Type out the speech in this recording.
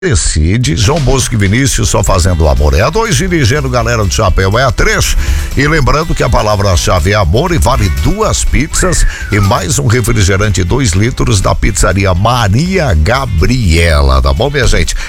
Decide, João Bosco e Vinícius só fazendo amor. É a 2, dirigindo galera do Chapéu é a 3. E lembrando que a palavra-chave é amor e vale 2 pizzas e mais um refrigerante 2 litros da pizzaria Maria Gabriela, tá bom, minha gente?